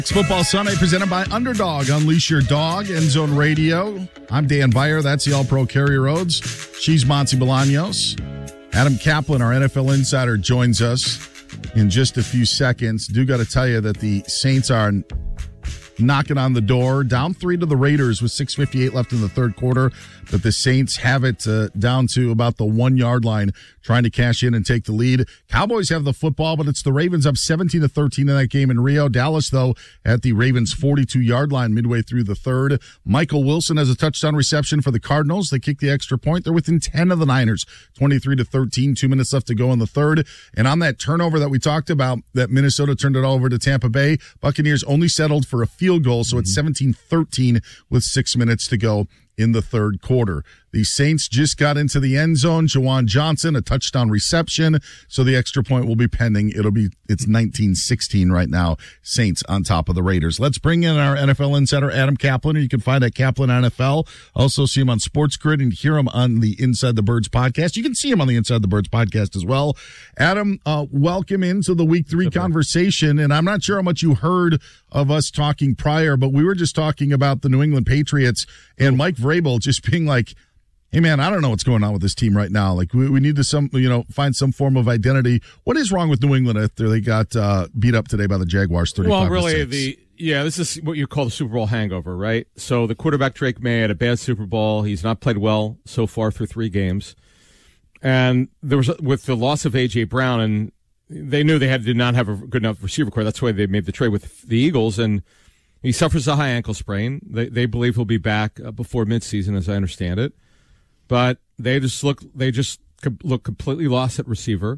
It's Football Sunday presented by Underdog. Unleash your dog. End Zone Radio. I'm Dan Beyer. That's the All-Pro Carrie Rhodes. She's Monty Bolaños. Adam Kaplan, our NFL insider, joins us in just a few seconds. Do got to tell you that the Saints are knocking on the door. Down 3 to the Raiders with 6:58 left in the third quarter. But the Saints have it down to about the 1 yard line, trying to cash in and take the lead. Cowboys have the football, but it's the Ravens up 17-13 in that game in Rio. Dallas, though, at the Ravens' 42-yard line midway through the third. Michael Wilson has a touchdown reception for the Cardinals. They kick the extra point. They're within 10 of the Niners, 23-13, 2 minutes left to go in the third. And on that turnover that we talked about, that Minnesota turned it all over to Tampa Bay, Buccaneers only settled for a field goal, so it's 17-13 with 6 minutes to go in the third quarter. The Saints just got into the end zone. Jawan Johnson, a touchdown reception. So the extra point will be pending. It's 19-16 right now. Saints on top of the Raiders. Let's bring in our NFL insider, Adam Kaplan, who you can find at Kaplan NFL. Also see him on Sports Grid and hear him on the Inside the Birds podcast. You can see him on the Inside the Birds podcast as well. Adam, welcome into the Week 3 conversation. And I'm not sure how much you heard of us talking prior, but we were just talking about the New England Patriots and Mike Vrabel just being like, hey, man, I don't know what's going on with this team right now. Like, we need to find some form of identity. What is wrong with New England after they got beat up today by the Jaguars 35-6? Well, really, this is what you call the Super Bowl hangover, right? So the quarterback, Drake May, had a bad Super Bowl. He's not played well so far through 3 games. And there was, with the loss of A.J. Brown, and they knew they did not have a good enough receiver core. That's why they made the trade with the Eagles, and he suffers a high ankle sprain. They believe he'll be back before midseason, as I understand it. But they just look completely lost at receiver.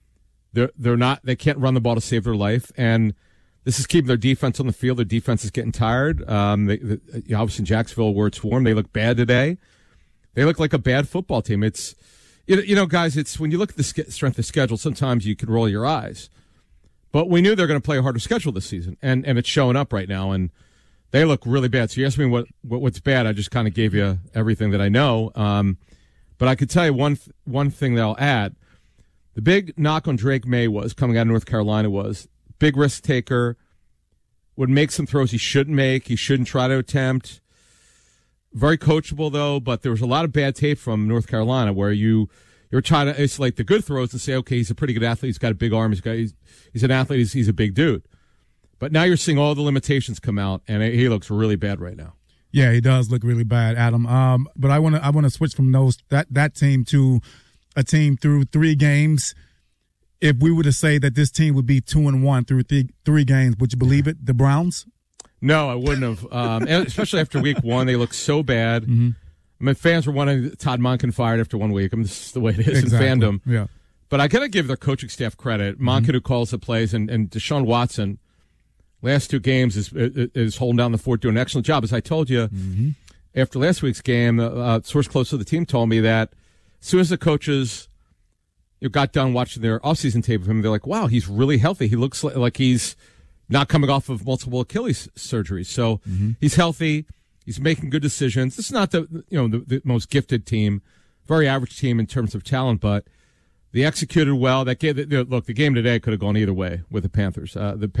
They can't run the ball to save their life, and this is keeping their defense on the field. Their defense is getting tired. Obviously in Jacksonville, where it's warm, they look bad today. They look like a bad football team. It's guys. It's when you look at the strength of schedule, sometimes you can roll your eyes. But we knew they're going to play a harder schedule this season, and it's showing up right now. And they look really bad. So you asked me what's bad. I just kind of gave you everything that I know. But I could tell you one thing that I'll add. The big knock on Drake May was, coming out of North Carolina, was big risk taker, would make some throws he shouldn't make. He shouldn't try to attempt. Very coachable, though, but there was a lot of bad tape from North Carolina where you're trying to isolate the good throws and say, okay, he's a pretty good athlete. He's got a big arm. He's an athlete. He's a big dude. But now you're seeing all the limitations come out, and he looks really bad right now. Yeah, he does look really bad, Adam. But I want to switch from that team to a team through 3 games. If we were to say that this team would be 2-1 through 3 games, would you believe it? The Browns? No, I wouldn't have. Especially after week 1, they looked so bad. Mm-hmm. I mean, fans were wanting Todd Monken fired after 1 week. I mean, this is the way it is in fandom. Yeah. But I got to give their coaching staff credit. Monken, who calls the plays, and Deshaun Watson, last 2 games is holding down the fort, doing an excellent job. As I told you, after last week's game, a source close to the team told me that as soon as the coaches got done watching their offseason tape of him, they're like, wow, he's really healthy. He looks like he's not coming off of multiple Achilles surgeries. So he's healthy. He's making good decisions. This is not the most gifted team, very average team in terms of talent, but they executed well. The game today could have gone either way with the Panthers. The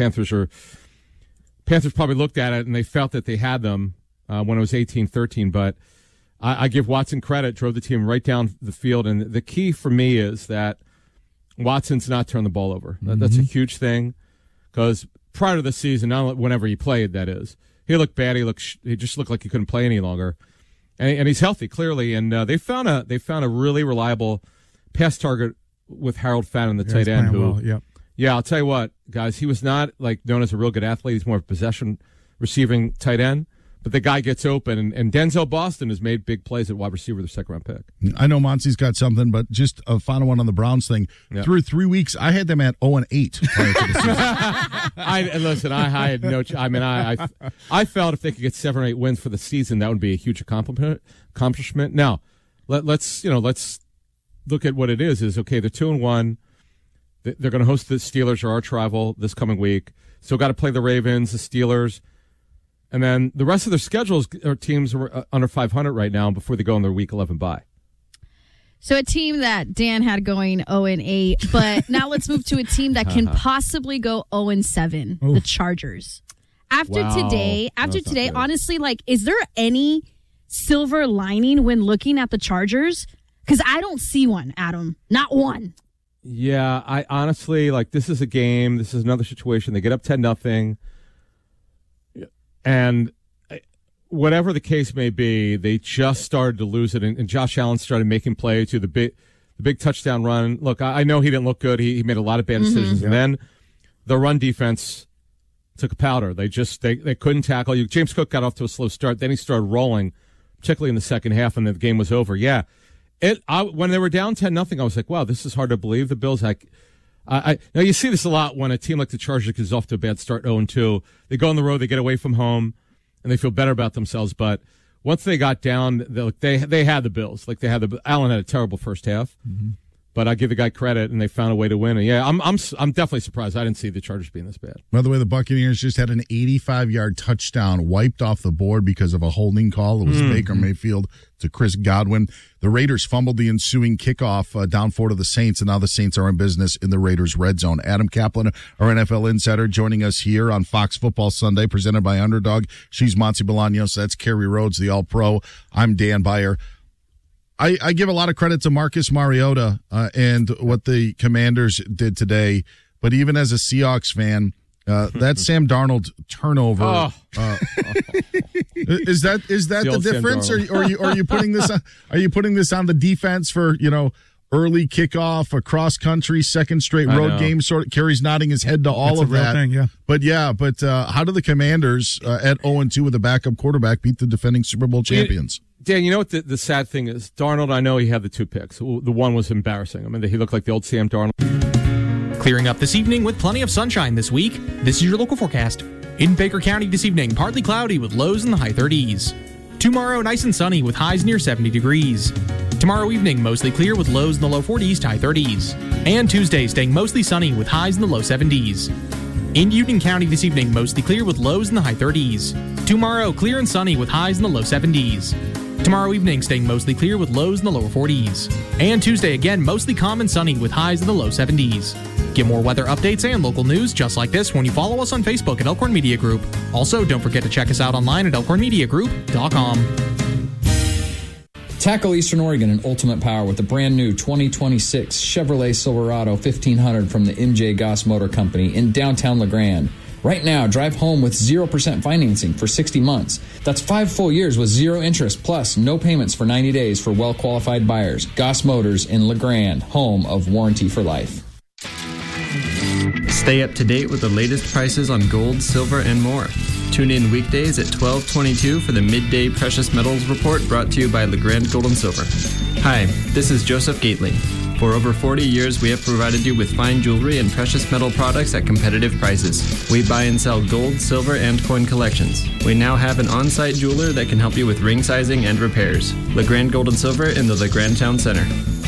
Panthers probably looked at it and they felt that they had them when it was 18-13, but I give Watson credit, drove the team right down the field, and the key for me is that Watson's not turned the ball over. That's a huge thing, because prior to the season, not whenever he played, that is, he looked bad. He just looked like he couldn't play any longer, and he's healthy clearly. And they found a really reliable pass target with Harold Fannin, the tight end. Yeah, I'll tell you what, guys, he was not known as a real good athlete. He's more of a possession receiving tight end. But the guy gets open, and Denzel Boston has made big plays at wide receiver, the second-round pick. I know Monty's got something, but just a final one on the Browns thing. Yeah. Through 3 weeks, I had them at 0-8 prior to the season. I had no. I felt if they could get 7 or 8 wins for the season, that would be a huge accomplishment. Now, let's look at what it is. Okay, they're 2-1. They're going to host the Steelers, or arch rival, this coming week. Still got to play the Ravens, the Steelers. And then the rest of their schedules are teams are under 500 right now before they go on their Week 11 bye. So a team that Dan had going 0-8, but now let's move to a team that can possibly go 0-7, the Chargers. After Wow. today, That's not good. honestly, like, is there any silver lining when looking at the Chargers? Because I don't see one, Adam. Not one. Yeah, I honestly, like, this is a game. This is another situation. They get up 10-0. And whatever the case may be, they just started to lose it. And Josh Allen started making play to the big touchdown run. Look, I know he didn't look good. He made a lot of bad decisions. And then the run defense took a powder. They couldn't tackle you. James Cook got off to a slow start. Then he started rolling, particularly in the second half, and the game was over. Yeah. When they were down 10-0, I was like, wow, this is hard to believe. The Bills, now you see this a lot when a team like the Chargers gets off to a bad start 0-2. They go on the road, they get away from home, and they feel better about themselves. But once they got down, they had the Bills. Like Allen had a terrible first half, but I give the guy credit, and they found a way to win. And yeah, I'm definitely surprised. I didn't see the Chargers being this bad. By the way, the Buccaneers just had an 85-yard touchdown wiped off the board because of a holding call. It was Baker Mayfield to Chris Godwin. The Raiders fumbled the ensuing kickoff down 4 to the Saints, and now the Saints are in business in the Raiders' red zone. Adam Kaplan, our NFL insider, joining us here on Fox Football Sunday, presented by Underdog. She's Monty Bolaños. That's Kerry Rhodes, the All-Pro. I'm Dan Beyer. I give a lot of credit to Marcus Mariota and what the Commanders did today, but even as a Seahawks fan, that Sam Darnold turnover is that the difference, or are you putting this on, on the defense for early kickoff, a cross country, second straight road game? Sort of. Kerry's nodding his head to all That's of a real that. thing, yeah. But how do the Commanders at 0-2 with a backup quarterback beat the defending Super Bowl champions? Dan, you know what the sad thing is? Darnold, I know he had the 2 picks. The one was embarrassing. I mean, he looked like the old Sam Darnold. Clearing up this evening with plenty of sunshine this week. This is your local forecast. In Baker County this evening, partly cloudy with lows in the high 30s. Tomorrow, nice and sunny with highs near 70 degrees. Tomorrow evening, mostly clear with lows in the low 40s to high 30s. And Tuesday, staying mostly sunny with highs in the low 70s. In Union County this evening, mostly clear with lows in the high 30s. Tomorrow, clear and sunny with highs in the low 70s. Tomorrow evening, staying mostly clear with lows in the lower 40s. And Tuesday, again, mostly calm and sunny with highs in the low 70s. Get more weather updates and local news just like this when you follow us on Facebook at Elkhorn Media Group. Also, don't forget to check us out online at elkhornmediagroup.com. Tackle Eastern Oregon in ultimate power with the brand new 2026 Chevrolet Silverado 1500 from the MJ Goss Motor Company in downtown LeGrand. Right now, drive home with 0% financing for 60 months. That's 5 full years with 0 interest, plus no payments for 90 days for well-qualified buyers. Goss Motors in LeGrand, home of Warranty for Life. Stay up to date with the latest prices on gold, silver, and more. Tune in weekdays at 12:22 for the Midday Precious Metals Report brought to you by LeGrand Gold and Silver. Hi, this is Joseph Gately. For over 40 years, we have provided you with fine jewelry and precious metal products at competitive prices. We buy and sell gold, silver, and coin collections. We now have an on-site jeweler that can help you with ring sizing and repairs. LeGrand Gold and Silver in the LeGrand Town Center.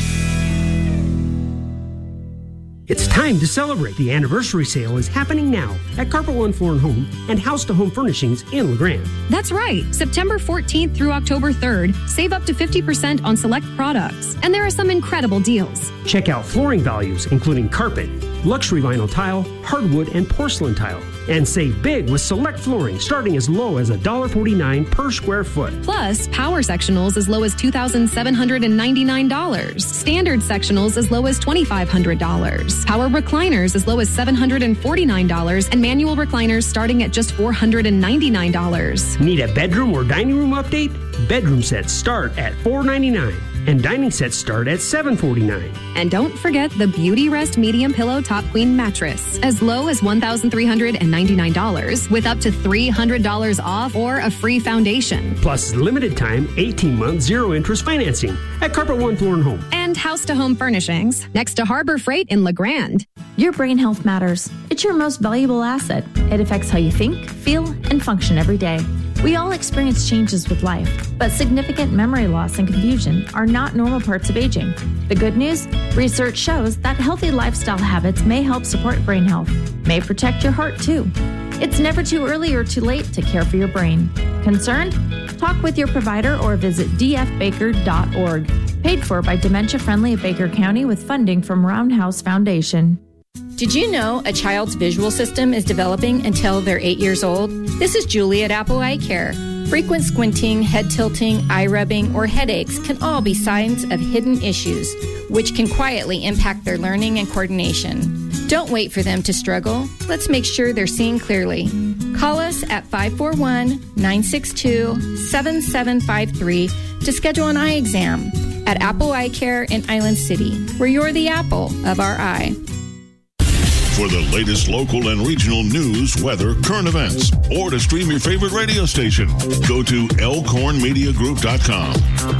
It's time to celebrate. The anniversary sale is happening now at Carpet One Floor & Home and House to Home Furnishings in LeGrand. That's right. September 14th through October 3rd, save up to 50% on select products. And there are some incredible deals. Check out flooring values, including carpet, luxury vinyl tile, hardwood, and porcelain tile. And save big with select flooring starting as low as $1.49 per square foot. Plus, power sectionals as low as $2,799. Standard sectionals as low as $2,500. Power recliners as low as $749. And manual recliners starting at just $499. Need a bedroom or dining room update? Bedroom sets start at $499. And dining sets start at $749. And don't forget the Beauty Rest Medium Pillow Top Queen Mattress, as low as $1,399, with up to $300 off or a free foundation. Plus limited time, 18-month, zero-interest financing at Carpet One Floor & Home. And House to Home Furnishings, next to Harbor Freight in LeGrand. Your brain health matters. It's your most valuable asset. It affects how you think, feel, and function every day. We all experience changes with life, but significant memory loss and confusion are not normal parts of aging. The good news? Research shows that healthy lifestyle habits may help support brain health, may protect your heart too. It's never too early or too late to care for your brain. Concerned? Talk with your provider or visit dfbaker.org. Paid for by Dementia Friendly of Baker County with funding from Roundhouse Foundation. Did you know a child's visual system is developing until they're 8 years old? This is Julie at Apple Eye Care. Frequent squinting, head tilting, eye rubbing, or headaches can all be signs of hidden issues, which can quietly impact their learning and coordination. Don't wait for them to struggle. Let's make sure they're seeing clearly. Call us at 541-962-7753 to schedule an eye exam at Apple Eye Care in Island City, where you're the apple of our eye. For the latest local and regional news, weather, current events, or to stream your favorite radio station, go to elkhornmediagroup.com.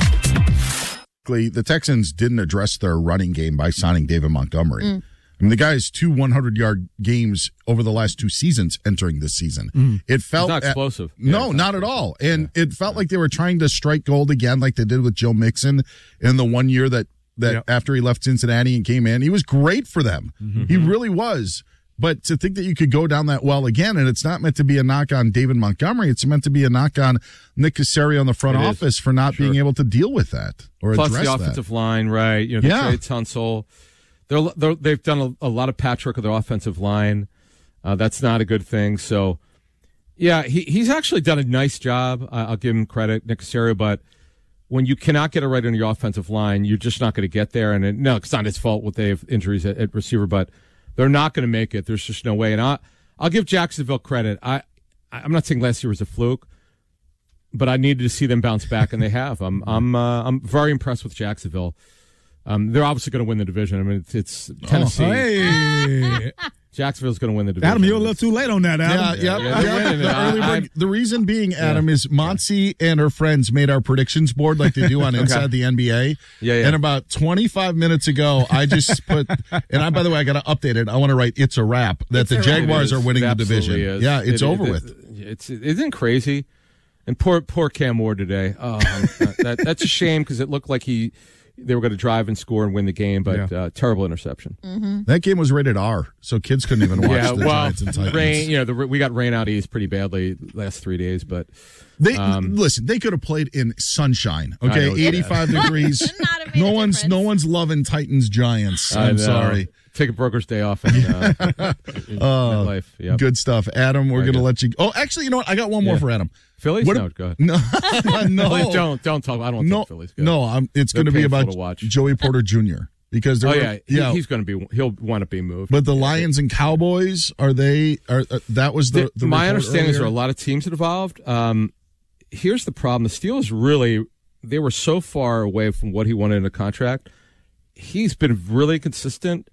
The Texans didn't address their running game by signing David Montgomery. I mean, the guy's 2 100-yard games over the last 2 seasons entering this season. It felt not explosive. No, not at all. And it felt like they were trying to strike gold again like they did with Joe Mixon in the 1 year that after he left Cincinnati and came in. He was great for them. He really was. But to think that you could go down that well again, and it's not meant to be a knock on David Montgomery, it's meant to be a knock on Nick Caserio in the front office for not being able to deal with that or Plus address the offensive line, right? You know, the trade Tunsil. They've done a lot of patchwork of their offensive line. That's not a good thing. So, yeah, he's actually done a nice job. I'll give him credit, Nick Caserio, but when you cannot get it right on your offensive line, you're just not going to get there. And no, it's not his fault what they have injuries at receiver, but they're not going to make it. There's just no way. And I'll give Jacksonville credit. I'm not saying last year was a fluke, but I needed to see them bounce back, and they have. I'm very impressed with Jacksonville. They're obviously going to win the division. I mean, it's Tennessee. Hey. Jacksonville's going to win the division. Adam, you're a little too late on that, Adam. Yeah. The reason being, Adam, is Monty and her friends made our predictions board like they do on Inside the NBA. Yeah. And about 25 minutes ago, I just put, and by the way, I got to update it. I want to write, it's a wrap, that the Jaguars are winning the division. Is. Yeah, it's over with. Isn't crazy? And poor Cam Ward today. Oh, that's a shame because it looked like they were going to drive and score and win the game, but terrible interception. Mm-hmm. That game was rated R, so kids couldn't even watch the Giants and Titans. Rain, we got rain out east pretty badly last 3 days, but listen, they could have played in sunshine. Okay, 85 degrees. No one's loving Titans Giants. I'm sorry. Take a broker's day off in life. Yep. Good stuff, Adam. We're going to let you. Oh, actually, you know what? I got one more for Adam. Phillies? No, go ahead. No, Phillies, don't talk. I don't talk Phillies. Go. No, it's going to be about Joey Porter Jr. because he's going to be. He'll want to be moved. But the Lions and Cowboys that was the my understanding is there are a lot of teams involved. Here's the problem: the Steelers they were so far away from what he wanted in a contract. He's been really consistent,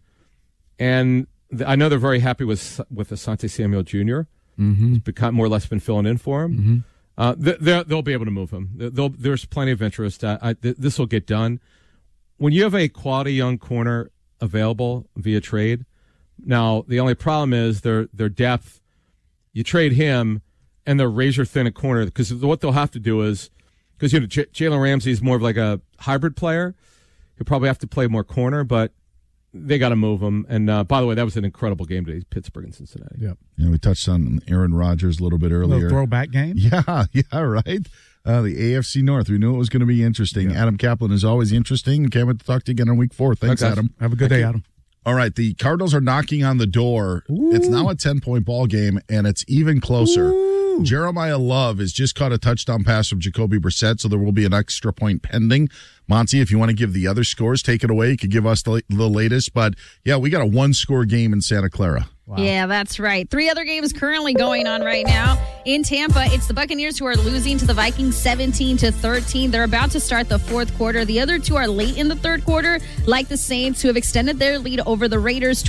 and I know they're very happy with Asante Samuel Jr. Mm-hmm. He's become more or less been filling in for him. Mm-hmm. They'll be able to move him. There's plenty of interest. This will get done. When you have a quality young corner available via trade, now the only problem is their depth. You trade him, and they're razor thin at corner because what they'll have to do is because Jalen Ramsey is more of like a hybrid player. He'll probably have to play more corner, but they got to move him. And by the way, that was an incredible game today, Pittsburgh and Cincinnati. Yep. Yeah, we touched on Aaron Rodgers a little bit earlier. A little throwback game. Yeah, right. The AFC North. We knew it was going to be interesting. Yeah. Adam Kaplan is always interesting. Can't wait to talk to you again on week 4. Thanks, Adam. Have a good day, Adam. All right, the Cardinals are knocking on the door. Ooh. It's now a 10-point ball game, and it's even closer. Ooh. Jeremiah Love has just caught a touchdown pass from Jacoby Brissett, so there will be an extra point pending. Monty, if you want to give the other scores, take it away. You could give us the latest. But, yeah, we got a 1-score game in Santa Clara. Wow. Yeah, that's right. 3 other games currently going on right now. In Tampa, it's the Buccaneers who are losing to the Vikings 17-13. They're about to start the 4th quarter. The other 2 are late in the 3rd quarter, like the Saints, who have extended their lead over the Raiders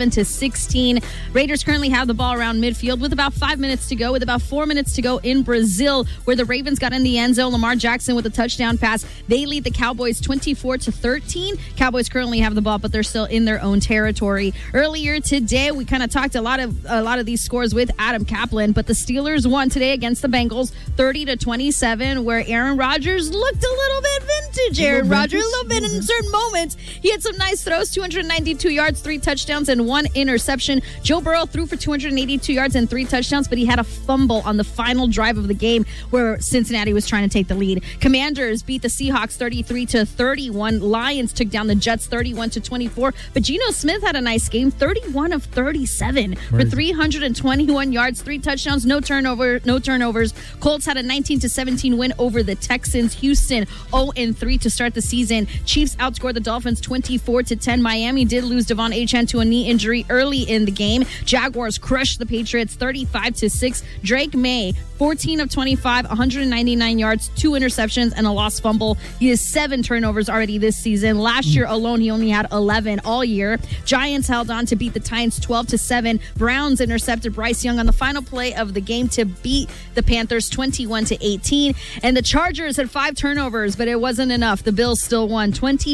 27-16. Raiders currently have the ball around midfield with about 5 minutes to go, with about 4 minutes to go in Brazil, where the Ravens got in the end zone. Lamar Jackson with a touchdown pass. They lead the Cowboys 24-13. Cowboys currently have the ball, but they're still in their own territory. Earlier today, we kind of talked a lot of these scores with Adam Kaplan, but the Steelers won today against the Bengals 30-27, where Aaron Rodgers looked a little bit to Jared Rogers a little bit in certain moments. He had some nice throws, 292 yards, 3 touchdowns, and 1 interception. Joe Burrow threw for 282 yards and 3 touchdowns, but he had a fumble on the final drive of the game where Cincinnati was trying to take the lead. Commanders beat the Seahawks 33-31. Lions took down the Jets 31-24. But Geno Smith had a nice game, 31 of 37 for 321 yards, 3 touchdowns, no turnovers. Colts had a 19-17 win over the Texans. Houston 0-3 to start the season. Chiefs outscored the Dolphins 24-10. Miami did lose Devon Achane to a knee injury early in the game. Jaguars crushed the Patriots 35-6. Drake May 14 of 25, 199 yards, 2 interceptions, and a lost fumble. He has 7 turnovers already this season. Last year alone, he only had 11 all year. Giants held on to beat the Titans 12-7. Browns intercepted Bryce Young on the final play of the game to beat the Panthers 21-18. And the Chargers had 5 turnovers, but it wasn't enough. The Bills still won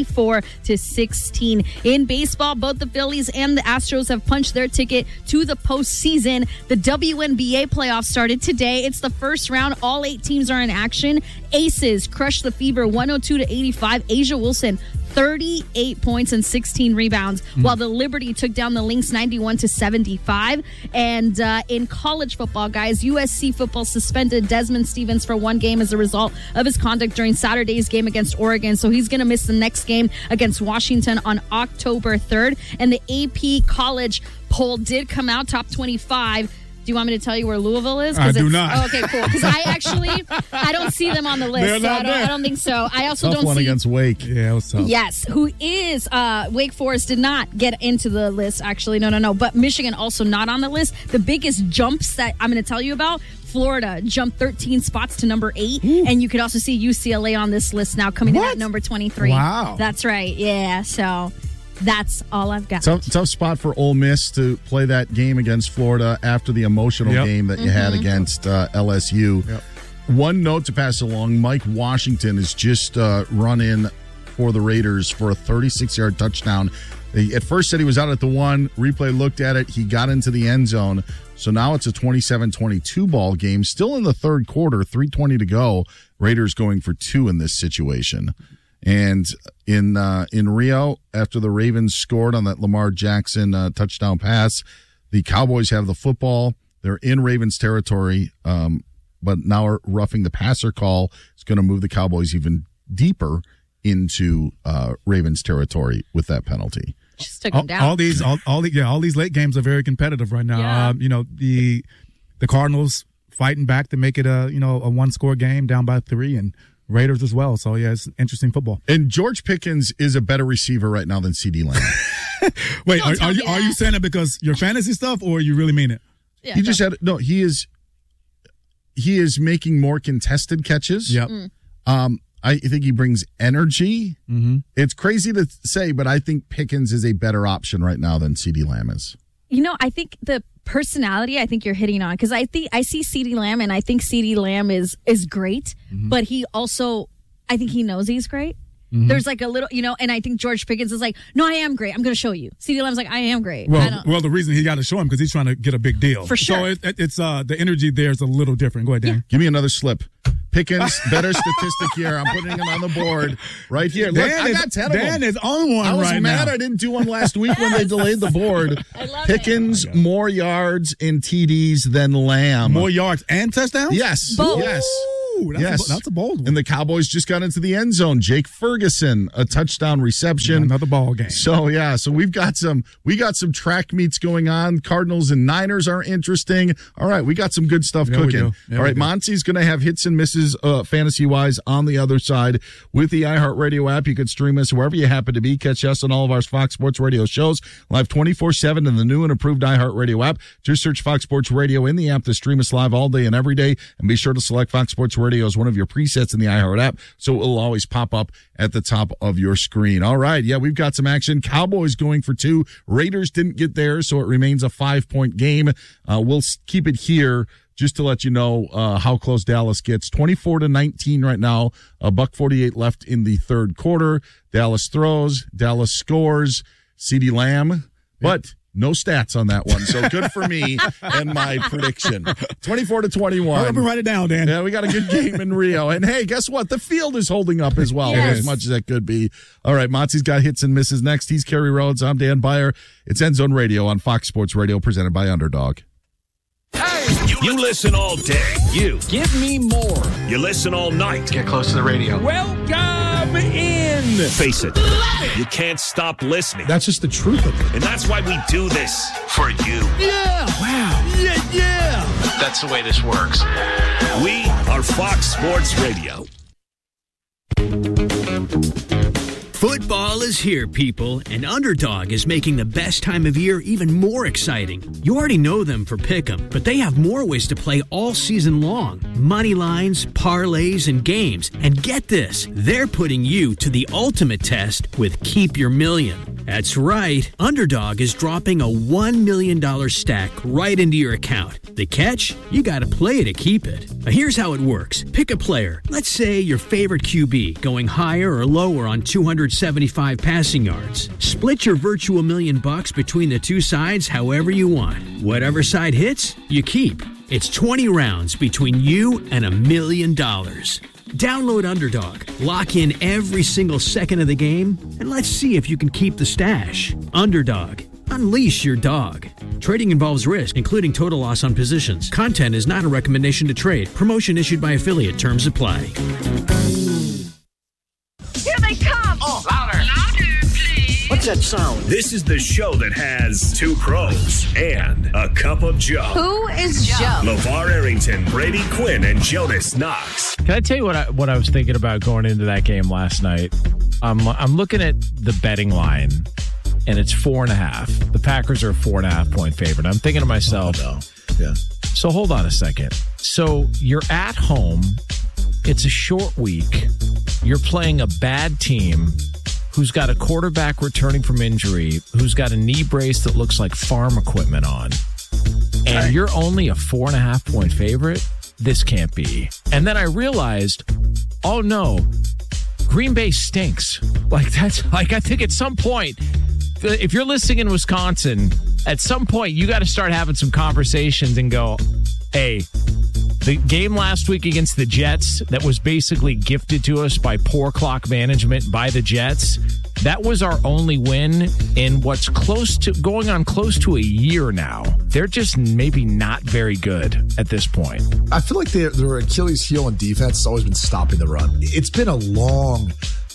24-16. In baseball, both the Phillies and the Astros have punched their ticket to the postseason. The WNBA playoffs started today. It's the first round. All 8 teams are in action. Aces crushed the Fever 102-85. Asia Wilson 38 points and 16 rebounds, while the Liberty took down the Lynx 91-75. And in college football, guys, USC football suspended Desmond Stevens for 1 game as a result of his conduct during Saturday's game against Oregon. So he's going to miss the next game against Washington on October 3rd. And the AP college poll did come out, top 25. Do you want me to tell you where Louisville is? I do not. Oh, okay, cool. Because I don't see them on the list. So I don't think so. I also Tough don't one see against Wake. Yeah, it was tough. Yes, who is Wake Forest did not get into the list. Actually, no. But Michigan also not on the list. The biggest jumps that I'm going to tell you about. Florida jumped 13 spots to number 8. And you could also see UCLA on this list now, coming in at number 23. Wow. That's right. Yeah. So that's all I've got. Tough spot for Ole Miss to play that game against Florida after the emotional game that you had against LSU. Yep. One note to pass along, Mike Washington has just run in for the Raiders for a 36-yard touchdown. They at first said he was out at the 1. Replay looked at it. He got into the end zone. So now it's a 27-22 ball game. Still in the third quarter, 3:20 to go. Raiders going for 2 in this situation. And in Rio, after the Ravens scored on that Lamar Jackson touchdown pass, the Cowboys have the football. They're in Ravens territory, but now are roughing the passer call. It's going to move the Cowboys even deeper into Ravens territory with that penalty. Just took them down. All these late games are very competitive right now. Yeah. The Cardinals fighting back to make it a 1-score game down by 3, and Raiders as well. So, yeah, it's interesting football. And George Pickens is a better receiver right now than CeeDee Lamb. Wait, are you saying it because your fantasy stuff, or you really mean it? Yeah, he just had no. He is making more contested catches. Yep. I think he brings energy. Mm-hmm. It's crazy to say, but I think Pickens is a better option right now than CeeDee Lamb is. I think the personality, I think you're hitting on, because I see CeeDee Lamb, and I think CeeDee Lamb is great, but he also, I think he knows he's great. Mm-hmm. There's like a little, and I think George Pickens is like, no, I am great. I'm going to show you. CeeDee Lamb's like, I am great. Well, the reason he got to show him because he's trying to get a big deal. For sure. So it's the energy there is a little different. Go ahead, Dan. Give me another slip. Pickens, better statistic here. I'm putting him on the board right here. Look, I got 10 of them. Dan is on one right now. I was mad I didn't do one last week when they delayed the board. I love Pickens, more yards and TDs than Lamb. More yards and touchdowns? Yes. Both. Yes. Ooh, that's a bold one. And the Cowboys just got into the end zone. Jake Ferguson, a touchdown reception. Another ball game. So we got some track meets going on. Cardinals and Niners are interesting. All right, we got some good stuff cooking. All right, Monty's going to have hits and misses fantasy wise on the other side with the iHeartRadio app. You could stream us wherever you happen to be. Catch us on all of our Fox Sports Radio shows live 24/7 in the new and improved iHeartRadio app. Just search Fox Sports Radio in the app to stream us live all day and every day, and be sure to select Fox Sports Radio as one of your presets in the iHeart app, so it will always pop up at the top of your screen. All right, we've got some action. Cowboys going for 2. Raiders didn't get there, so it remains a 5-point game. We'll keep it here just to let you know how close Dallas gets. 24-19 right now. $1:48 left in the third quarter. Dallas throws. Dallas scores. CeeDee Lamb. But No stats on that one, so good for me and my prediction. 24-21. Let me write it down, Dan. Yeah, we got a good game in Rio. And hey, guess what? The field is holding up as well, Yes. as much as it could be. All right, Montzy's got hits and misses next. He's Kerry Rhodes. I'm Dan Beyer. It's End Zone Radio on Fox Sports Radio, presented by Underdog. You listen all day. You give me more. You listen all night. Get close to the radio. Welcome in. Face it, you can't stop listening. That's just the truth of it. And that's why we do this for you. Yeah. Wow. Yeah. That's the way this works. We are Fox Sports Radio. Football is here, people, and Underdog is making the best time of year even more exciting. You already know them for Pick'em, but they have more ways to play all season long. Money lines, parlays, and games. And get this, they're putting you to the ultimate test with Keep Your Million. That's right, Underdog is dropping a $1 million stack right into your account. The catch? You gotta play to keep it. Now here's how it works. Pick a player. Let's say your favorite QB, going higher or lower on 275 passing yards. Split your virtual $1 million between the two sides however you want. Whatever side hits, you keep. It's 20 rounds between you and $1 million. Download Underdog, lock in every single second of the game, and let's see if you can keep the stash. Underdog. Unleash your dog. Trading involves risk, including total loss on positions. Content is not a recommendation to trade. Promotion issued by affiliate. Terms apply. Here they come! Oh, louder! Please! What's that sound? This is the show that has two pros and a cup of Joe. Who is Joe? LeVar Arrington, Brady Quinn, and Jonas Knox. Can I tell you what I was thinking about going into that game last night? I'm looking at the betting line, and it's 4.5. The Packers are a 4.5 point favorite. I'm thinking to myself, So hold on a second. So you're at home. It's a short week. You're playing a bad team who's got a quarterback returning from injury, who's got a knee brace that looks like farm equipment on, and you're only a 4.5 point favorite? This can't be. And then I realized, oh no, Green Bay stinks. I think at some point, if you're listening in Wisconsin, at some point you got to start having some conversations and go, hey, the game last week against the Jets that was basically gifted to us by poor clock management by the Jets, that was our only win in what's close to a year now. They're just maybe not very good at this point. I feel like their Achilles heel on defense has always been stopping the run. It's been a long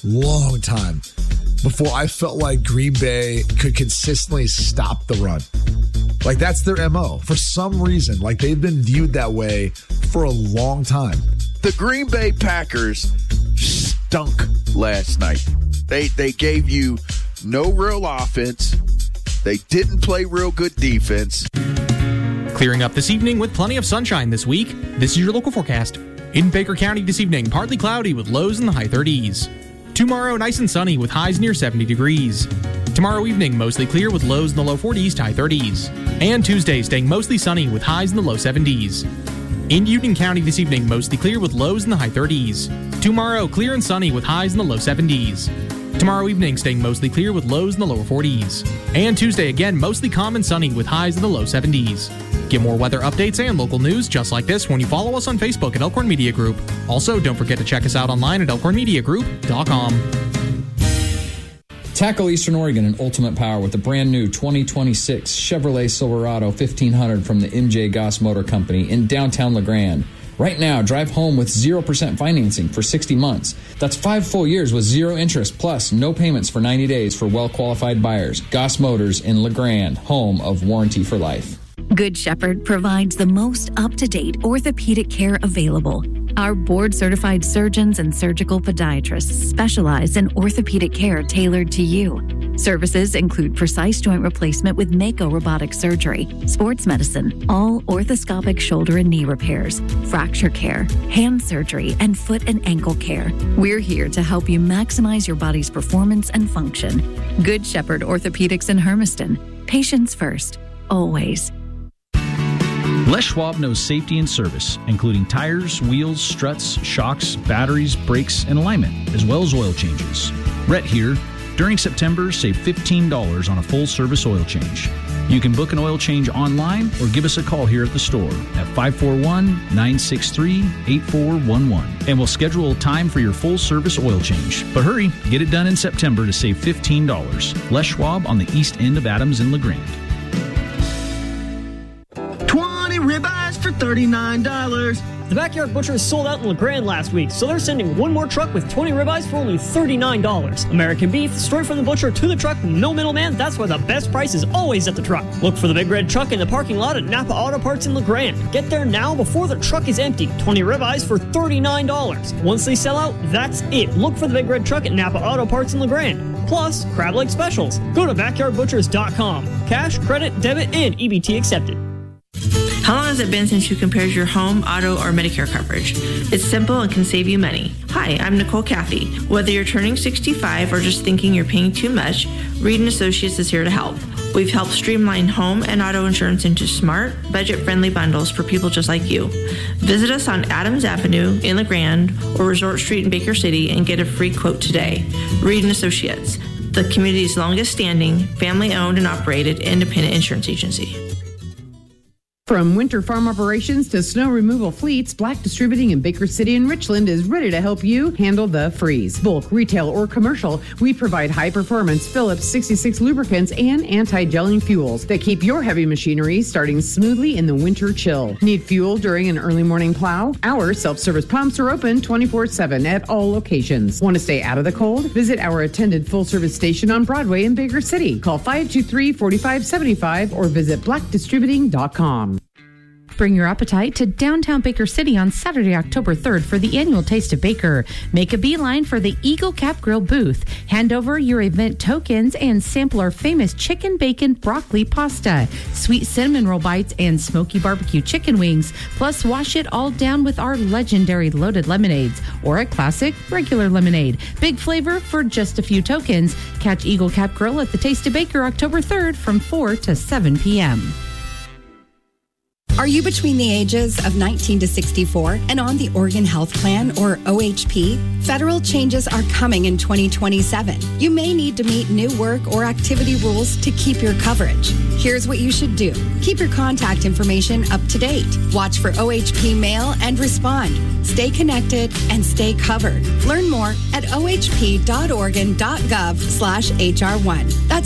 time before I felt like Green Bay could consistently stop the run. Like, that's their MO. For some reason, like, they've been viewed that way for a long time. The Green Bay Packers stunk last night. They gave you no real offense. They didn't play real good defense. Clearing up this evening with plenty of sunshine this week. This is your local forecast. In Baker County this evening, partly cloudy with lows in the high 30s. Tomorrow, nice and sunny with highs near 70 degrees. Tomorrow evening, mostly clear with lows in the low 40s to high 30s. And Tuesday, staying mostly sunny with highs in the low 70s. In Union County this evening, mostly clear with lows in the high 30s. Tomorrow, clear and sunny with highs in the low 70s. Tomorrow evening, staying mostly clear with lows in the lower 40s. And Tuesday, again, mostly calm and sunny with highs in the low 70s. Get more weather updates and local news just like this when you follow us on Facebook at Elkhorn Media Group. Also, don't forget to check us out online at elkhornmediagroup.com. Tackle Eastern Oregon in ultimate power with the brand new 2026 Chevrolet Silverado 1500 from the MJ Goss Motor Company in downtown LeGrand. Right now, drive home with 0% financing for 60 months. That's 5 full years with zero interest, plus no payments for 90 days for well-qualified buyers. Goss Motors in LeGrand, home of Warranty for Life. Good Shepherd provides the most up-to-date orthopedic care available. Our board-certified surgeons and surgical podiatrists specialize in orthopedic care tailored to you. Services include precise joint replacement with Mako robotic surgery, sports medicine, all orthoscopic shoulder and knee repairs, fracture care, hand surgery, and foot and ankle care. We're here to help you maximize your body's performance and function. Good Shepherd Orthopedics in Hermiston. Patients first, always. Les Schwab knows safety and service, including tires, wheels, struts, shocks, batteries, brakes, and alignment, as well as oil changes. Rhett here. During September, save $15 on a full-service oil change. You can book an oil change online or give us a call here at the store at 541-963-8411. And we'll schedule a time for your full service oil change. But hurry, get it done in September to save $15. Les Schwab on the east end of Adams and LeGrand. 20 ribeyes for $39. The Backyard Butchers sold out in LeGrand last week, so they're sending one more truck with 20 ribeyes for only $39. American beef, straight from the butcher to the truck, no middleman. That's why the best price is always at the truck. Look for the big red truck in the parking lot at Napa Auto Parts in LeGrand. Get there now before the truck is empty. 20 ribeyes for $39. Once they sell out, that's it. Look for the big red truck at Napa Auto Parts in LeGrand. Plus, crab leg specials. Go to backyardbutchers.com. Cash, credit, debit, and EBT accepted. How long has it been since you compared your home, auto, or Medicare coverage? It's simple and can save you money. Hi, I'm Nicole Caffey. Whether you're turning 65 or just thinking you're paying too much, Reed & Associates is here to help. We've helped streamline home and auto insurance into smart, budget-friendly bundles for people just like you. Visit us on Adams Avenue in LeGrand or Resort Street in Baker City and get a free quote today. Reed & Associates, the community's longest-standing, family-owned and operated independent insurance agency. From winter farm operations to snow removal fleets, Black Distributing in Baker City and Richland is ready to help you handle the freeze. Bulk, retail, or commercial, we provide high-performance Phillips 66 lubricants and anti-gelling fuels that keep your heavy machinery starting smoothly in the winter chill. Need fuel during an early morning plow? Our self-service pumps are open 24/7 at all locations. Want to stay out of the cold? Visit our attended full-service station on Broadway in Baker City. Call 523-4575 or visit blackdistributing.com. Bring your appetite to downtown Baker City on Saturday, October 3rd for the annual Taste of Baker. Make a beeline for the Eagle Cap Grill booth. Hand over your event tokens and sample our famous chicken bacon broccoli pasta, sweet cinnamon roll bites, and smoky barbecue chicken wings. Plus, wash it all down with our legendary loaded lemonades or a classic regular lemonade. Big flavor for just a few tokens. Catch Eagle Cap Grill at the Taste of Baker October 3rd from 4 to 7 p.m. Are you between the ages of 19 to 64 and on the Oregon Health Plan, or OHP? Federal changes are coming in 2027. You may need to meet new work or activity rules to keep your coverage. Here's what you should do. Keep your contact information up to date. Watch for OHP mail and respond. Stay connected and stay covered. Learn more at ohp.oregon.gov/HR1. That's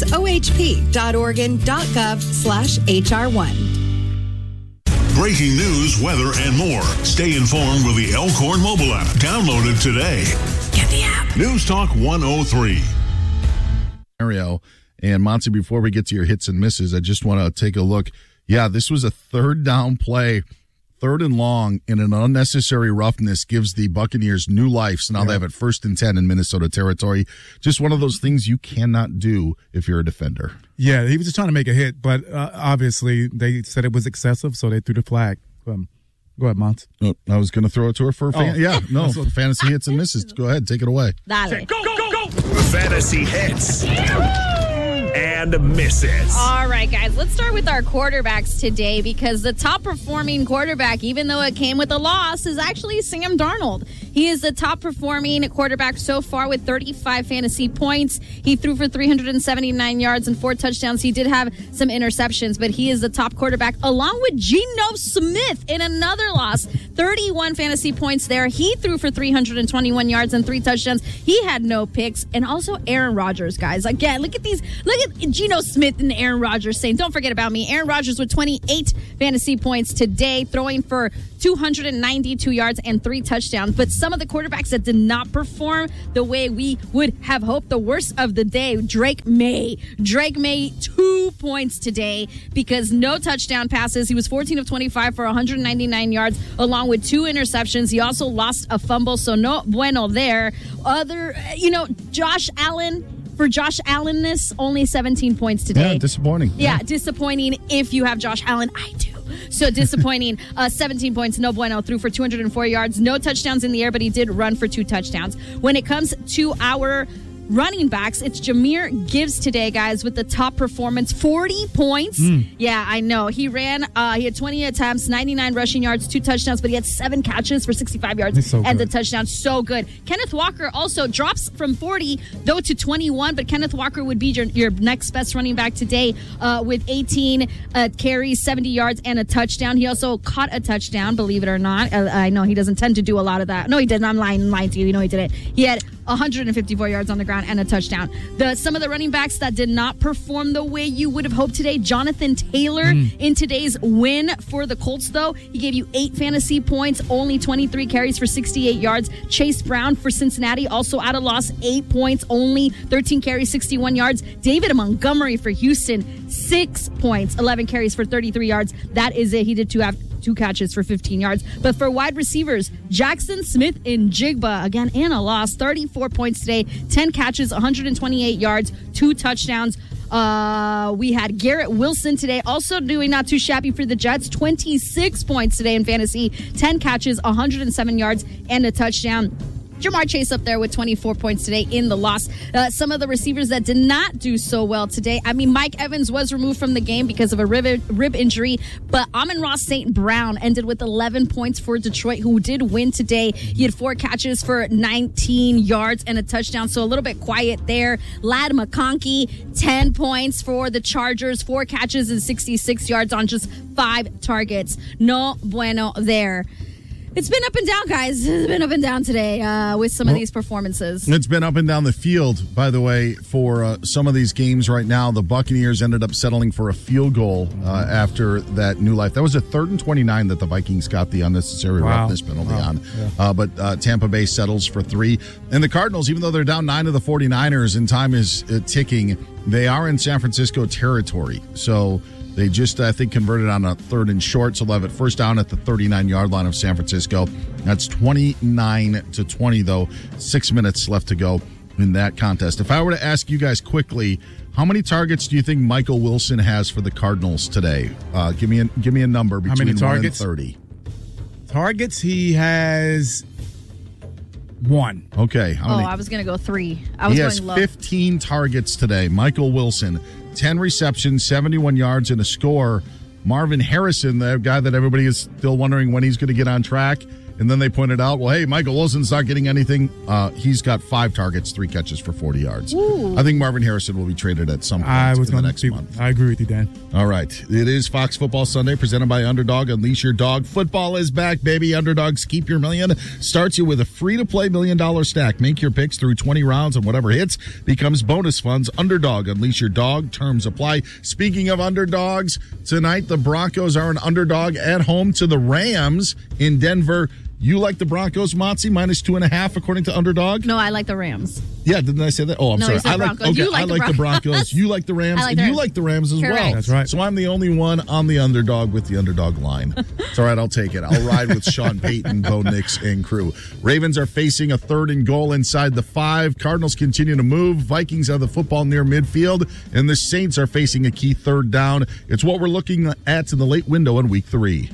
ohp.oregon.gov/HR1. Breaking news, weather, and more. Stay informed with the Elkhorn mobile app. Download it today. Get the app. News Talk 103. Mario and Monty, before we get to your hits and misses, I just want to take a look. Yeah, this was a third down play, third and long, and an unnecessary roughness gives the Buccaneers new life. So now they have it 1st and 10 in Minnesota territory. Just one of those things you cannot do if you're a defender. Yeah, he was just trying to make a hit, but obviously they said it was excessive, so they threw the flag. Go ahead, Mont. Oh, I was going to throw it to her for fantasy hits and misses. Go ahead, take it away. Go, go, go! Fantasy hits and misses. All right, guys, let's start with our quarterbacks today, because the top performing quarterback, even though it came with a loss, is actually Sam Darnold. He is the top performing quarterback so far with 35 fantasy points. He threw for 379 yards and 4 touchdowns. He did have some interceptions, but he is the top quarterback along with Geno Smith in another loss. 31 fantasy points there. He threw for 321 yards and 3 touchdowns. He had no picks. And also Aaron Rodgers, guys. Again, look at Geno Smith and Aaron Rodgers saying, don't forget about me. Aaron Rodgers with 28 fantasy points today, throwing for 292 yards and 3 touchdowns. But some of the quarterbacks that did not perform the way we would have hoped, the worst of the day, Drake May. Drake May, 2 points today because no touchdown passes. He was 14 of 25 for 199 yards, along with 2 interceptions. He also lost a fumble, so no bueno there. Josh Allen. For Josh Allenness, only 17 points today. Yeah, disappointing. Yeah, disappointing if you have Josh Allen. I do. So disappointing. 17 points, no bueno. Threw for 204 yards. No touchdowns in the air, but he did run for 2 touchdowns. When it comes to our running backs, it's Jahmyr Gibbs today, guys, with the top performance, 40 points. Yeah, I know. He had 20 attempts, 99 rushing yards, 2 touchdowns, but he had 7 catches for 65 yards and the touchdown. So good. Kenneth Walker also drops from 40, though, to 21, but Kenneth Walker would be your next best running back today with 18 carries, 70 yards, and a touchdown. He also caught a touchdown, believe it or not. I know he doesn't tend to do a lot of that. No, he didn't. I'm lying to you. You know he didn't. He had 154 yards on the ground and a touchdown. Some of the running backs that did not perform the way you would have hoped today, Jonathan Taylor in today's win for the Colts, though. He gave you 8 fantasy points, only 23 carries for 68 yards. Chase Brown for Cincinnati, also at a loss, 8 points, only 13 carries, 61 yards. David Montgomery for Houston, 6 points, 11 carries for 33 yards. That is it. He did 2 catches for 15 yards. But for wide receivers, Jackson Smith and Jigba, again, in a loss, 34 points today, 10 catches, 128 yards, 2 touchdowns. We had Garrett Wilson today, also doing not too shabby for the Jets, 26 points today in fantasy, 10 catches, 107 yards, and a touchdown. Jamar Chase up there with 24 points today in the loss. Some of the receivers that did not do so well today. I mean, Mike Evans was removed from the game because of a rib injury, but Amon-Ra St. Brown ended with 11 points for Detroit, who did win today. He had 4 catches for 19 yards and a touchdown, so a little bit quiet there. Ladd McConkey, 10 points for the Chargers, 4 catches and 66 yards on just 5 targets. No bueno there. It's been up and down, guys. It's been up and down today with some of these performances. It's been up and down the field, by the way, for some of these games right now. The Buccaneers ended up settling for a field goal after that new life. That was a 3rd and 29 that the Vikings got the unnecessary roughness penalty on. Yeah. But Tampa Bay settles for 3. And the Cardinals, even though they're down 9 to the 49ers and time is ticking, they are in San Francisco territory. So they just, I think, converted on a 3rd and short, so they'll have it first down at the 39-yard line of San Francisco. That's 29-20, though. 6 minutes left to go in that contest. If I were to ask you guys quickly, how many targets do you think Michael Wilson has for the Cardinals today? Give me a number between 1 and 30. Targets, he has 1. Okay. I was going to go 3. He has 15 targets today. Michael Wilson, 10 receptions, 71 yards, and a score. Marvin Harrison, the guy that everybody is still wondering when he's going to get on track. And then they pointed out, well, hey, Michael Wilson's not getting anything. He's got 5 targets, 3 catches for 40 yards. Ooh. I think Marvin Harrison will be traded at some point in the next month. I agree with you, Dan. All right. It is Fox Football Sunday, presented by Underdog. Unleash your dog. Football is back, baby. Underdog's Keep Your Million starts you with a free-to-play $1 million stack. Make your picks through 20 rounds, and whatever hits becomes bonus funds. Underdog. Unleash your dog. Terms apply. Speaking of underdogs, tonight the Broncos are an underdog at home to the Rams in Denver. You like the Broncos, Motzi, minus 2.5 according to Underdog? No, I like the Rams. Yeah, didn't I say that? Oh, I'm sorry. I like the Broncos. You like the Rams, and you like the Rams as well. That's right. So I'm the only one on the Underdog with the Underdog line. It's all right. I'll take it. I'll ride with Sean Payton, Bo Nix, and crew. Ravens are facing a 3rd and goal inside the 5. Cardinals continue to move. Vikings have the football near midfield, and the Saints are facing a key 3rd down. It's what we're looking at in the late window in Week 3.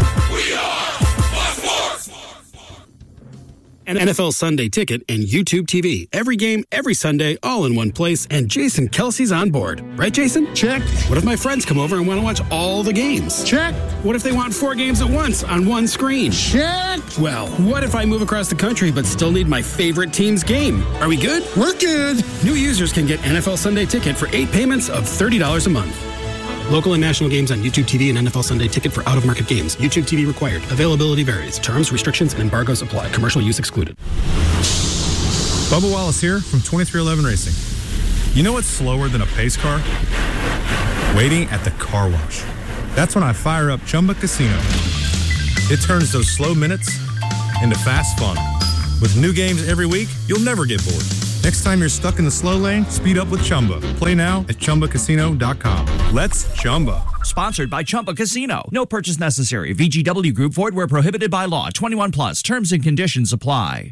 An NFL Sunday Ticket and YouTube TV. Every game, every Sunday, all in one place, and Jason Kelsey's on board. Right, Jason? Check. What if my friends come over and want to watch all the games? Check. What if they want 4 games at once on one screen? Check. Well, what if I move across the country but still need my favorite team's game? Are we good? We're good. New users can get NFL Sunday Ticket for 8 payments of $30 a month. Local and national games on YouTube TV and NFL Sunday Ticket for out-of-market games. YouTube TV required. Availability varies. Terms, restrictions, and embargoes apply. Commercial use excluded. Bubba Wallace here from 2311 Racing. You know what's slower than a pace car? Waiting at the car wash. That's when I fire up Chumba Casino. It turns those slow minutes into fast fun. With new games every week, you'll never get bored. Next time you're stuck in the slow lane, speed up with Chumba. Play now at ChumbaCasino.com. Let's Chumba. Sponsored by Chumba Casino. No purchase necessary. VGW Group. Void where prohibited by law. 21 plus. Terms and conditions apply.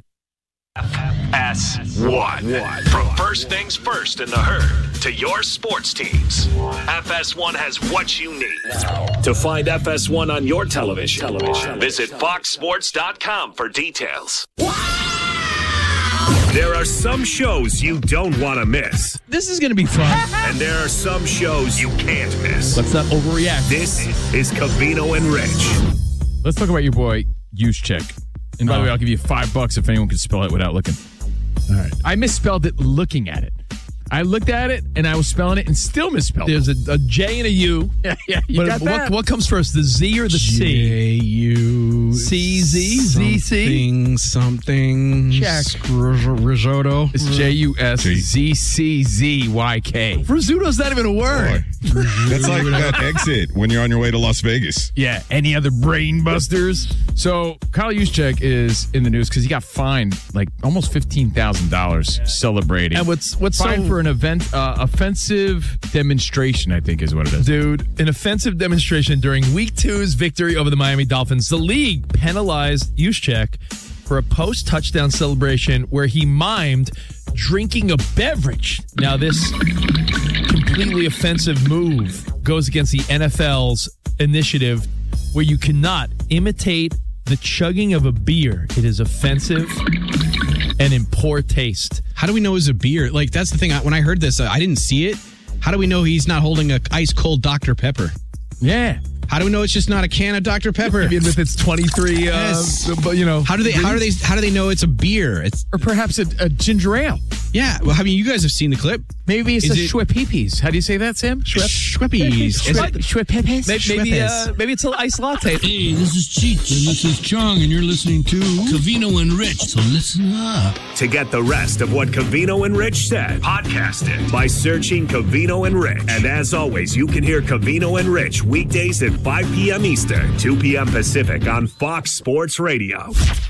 FS1. From first things first in the herd to your sports teams, FS1 has what you need. To find FS1 on your television, visit foxsports.com for details. There are some shows you don't want to miss. This is going to be fun. And there are some shows you can't miss. Let's not overreact. This is Covino and Rich. Let's talk about your boy, Juszczyk. And by the way, I'll give you $5 if anyone can spell it without looking. All right. I misspelled it looking at it. I looked at it, and I was spelling it and still misspelled There's a J and a U. Yeah, you got that. What comes first, the Z or the C? J-U. C-Z? Something. Check. Risotto. It's Juszczyk. Risotto's not even a word. That's like that exit when you're on your way to Las Vegas. Yeah, any other brain busters? So Kyle Juszczyk is in the news because he got fined like almost $15,000 celebrating. And what's fined for an offensive demonstration, I think is what it is. Dude, an offensive demonstration during Week 2's victory over the Miami Dolphins. The league penalized Juszczyk for a post-touchdown celebration where he mimed drinking a beverage. Now, this completely offensive move goes against the NFL's initiative where you cannot imitate the chugging of a beer. It is offensive and in poor taste. How do we know it's a beer? Like, that's the thing. When I heard this, I didn't see it. How do we know he's not holding a ice-cold Dr. Pepper? Yeah. How do we know it's just not a can of Dr. Pepper? Even with its 23, yes. How do they know it's a beer? Or perhaps a ginger ale. Yeah. Well, I mean, you guys have seen the clip. Maybe it's Schweppes. How do you say that, Sam? Schweppes. Schweppes. Maybe it's an iced latte. Hey, this is Cheech, and this is Chong, and you're listening to Covino and Rich, so listen up. To get the rest of what Covino and Rich said, podcast it by searching Covino and Rich. And as always, you can hear Covino and Rich weekdays at 5 p.m. Eastern, 2 p.m. Pacific on Fox Sports Radio.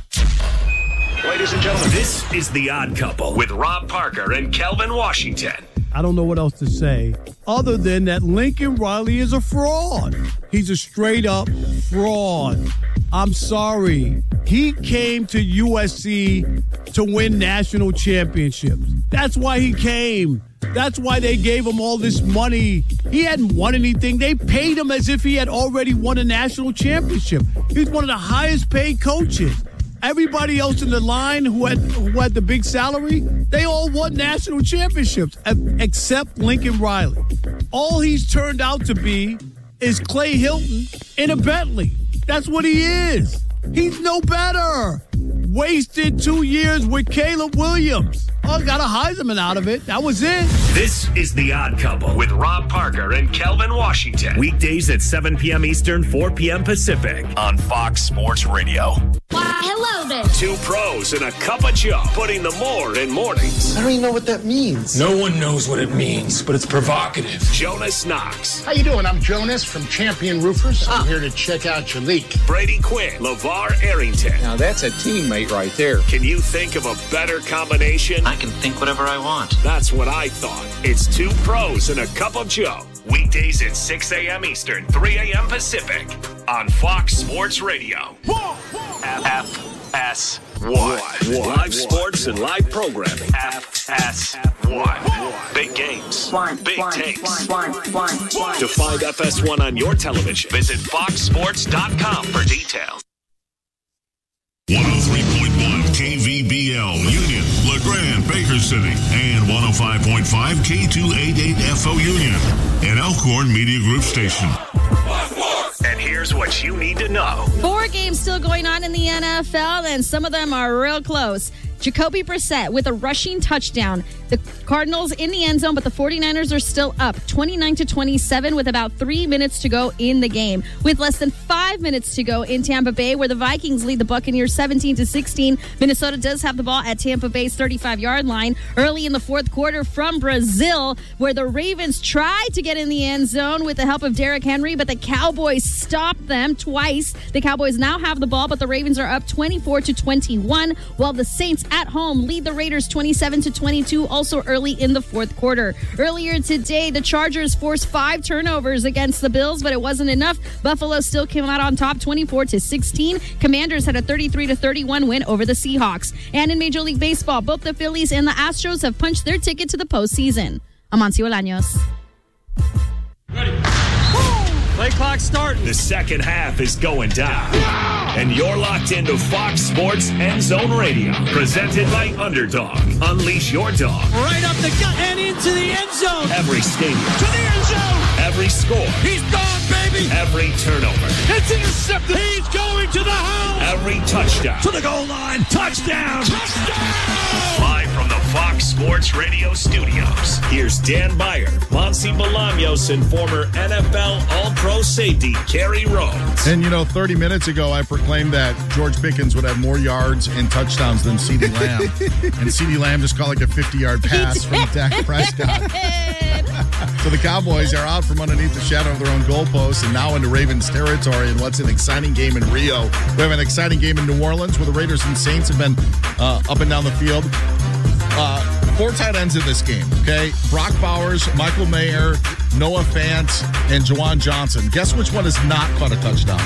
Ladies and gentlemen, this is The Odd Couple with Rob Parker and Kelvin Washington. I don't know what else to say other than that Lincoln Riley is a fraud. He's a straight up fraud. I'm sorry. He came to USC to win national championships. That's why he came. That's why they gave him all this money. He hadn't won anything. They paid him as if he had already won a national championship. He's one of the highest paid coaches. Everybody else in the line who had the big salary, they all won national championships, except Lincoln Riley. All he's turned out to be is Clay Hilton in a Bentley. That's what he is. He's no better. Wasted 2 years with Caleb Williams. Oh, got a Heisman out of it. That was it. This is The Odd Couple with Rob Parker and Kelvin Washington. Weekdays at 7 p.m. Eastern, 4 p.m. Pacific on Fox Sports Radio. Hello there. Two pros and a cup of Joe, putting the more in mornings. I don't even know what that means. No one knows what it means, but it's provocative. Jonas Knox. How you doing? I'm Jonas from Champion Roofers. I'm here to check out your leak. Brady Quinn. LeVar Arrington. Now that's a teammate right there. Can you think of a better combination? I can think whatever I want. That's what I thought. It's two pros and a cup of Joe. Weekdays at 6 a.m. Eastern, 3 a.m. Pacific on Fox Sports Radio. FS1. Live sports and live programming. FS1. Big games. Big takes. To find FS1 on your television, visit foxsports.com for details. 103.1 KVBL Union, LeGrand, Baker City, and 105.5 K288FO Union, an Elkhorn Media Group station. And here's what you need to know. 4 games still going on in the NFL, and some of them are real close. Jacoby Brissett with a rushing touchdown. The Cardinals in the end zone, but the 49ers are still up 29-27 with about 3 minutes to go in the game. With less than 5 minutes to go in Tampa Bay, where the Vikings lead the Buccaneers 17-16. Minnesota does have the ball at Tampa Bay's 35-yard line early in the fourth quarter from Brazil, where the Ravens tried to get in the end zone with the help of Derrick Henry, but the Cowboys stopped them twice. The Cowboys now have the ball, but the Ravens are up 24-21, while the Saints at home lead the Raiders 27-22, also early in the fourth quarter. Earlier today, the Chargers forced 5 turnovers against the Bills, but it wasn't enough. Buffalo still came out on top 24-16. Commanders had a 33-31 win over the Seahawks. And in Major League Baseball, both the Phillies and the Astros have punched their ticket to the postseason. Amancio Bolaños. Play clock starting. The second half is going down. And you're locked into Fox Sports End Zone Radio. Presented by Underdog. Unleash your dog. Right up the gut and into the end zone. Every stadium. To the end zone. Every score. He's gone, baby. Every turnover. It's intercepted. He's going to the house. Every touchdown. To the goal line. Touchdown. Touchdown. Live from the Fox Sports Radio studios. Here's Dan Beyer, Monty Bolaños, and former NFL All-Pro safety Kerry Rhodes. And 30 minutes ago, I proclaimed that George Pickens would have more yards and touchdowns than CeeDee Lamb. And CeeDee Lamb just caught like a 50-yard pass from Dak Prescott. So the Cowboys are out from underneath the shadow of their own goalposts and now into Ravens territory in what's an exciting game in Rio. We have an exciting game in New Orleans where the Raiders and Saints have been up and down the field. 4 tight ends in this game, okay? Brock Bowers, Michael Mayer, Noah Fant, and Juwan Johnson. Guess which one has not caught a touchdown?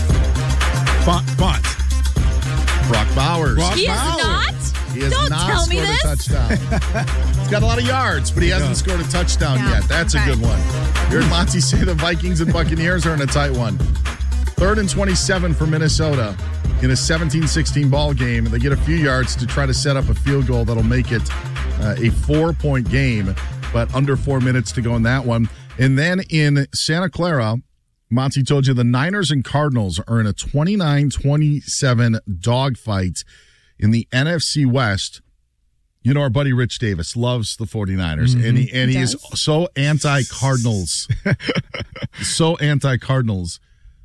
Font. Brock Bowers. He is not? He has Don't not tell me scored this. a touchdown. He's got a lot of yards, but he hasn't scored a touchdown yet. That's a good one. You heard Monty say the Vikings and Buccaneers are in a tight one. 3rd and 27 for Minnesota in a 17-16 ball game. They get a few yards to try to set up a field goal that'll make it a 4-point game, but under 4 minutes to go in that one. And then in Santa Clara, Monty told you the Niners and Cardinals are in a 29-27 dogfight in the NFC West. Our buddy Rich Davis loves the 49ers, and he is so anti-Cardinals. So anti-Cardinals.